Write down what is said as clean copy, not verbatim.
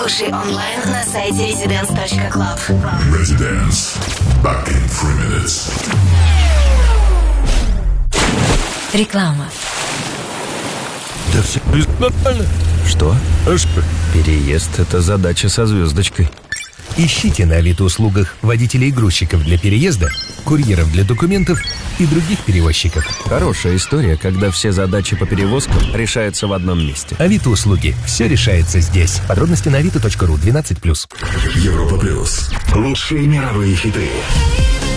Слушай онлайн на сайте residence.club. Residence. Back in 3 minutes. Реклама. Да все нормально. Что? Переезд — это задача со звездочкой. Ищите на Авито-услугах водителей и грузчиков для переезда, курьеров для документов и других перевозчиков. Хорошая история, когда все задачи по перевозкам решаются в одном месте. Авито-услуги. Все решается здесь. Подробности на avito.ru 12+. Европа плюс. Лучшие мировые хиты.